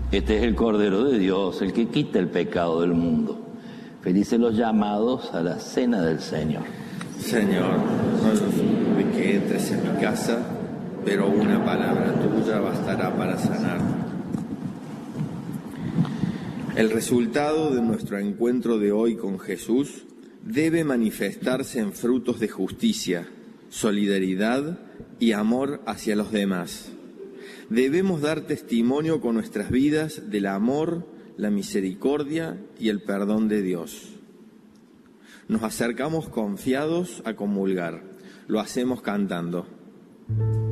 Este es el Cordero de Dios, el que quita el pecado del mundo. Felices los llamados a la cena del Señor. Señor, no soy que entres en mi casa, pero una palabra tuya bastará para sanarme. El resultado de nuestro encuentro de hoy con Jesús debe manifestarse en frutos de justicia, solidaridad y amor hacia los demás. Debemos dar testimonio con nuestras vidas del amor, la misericordia y el perdón de Dios. Nos acercamos confiados a comulgar. Lo hacemos cantando.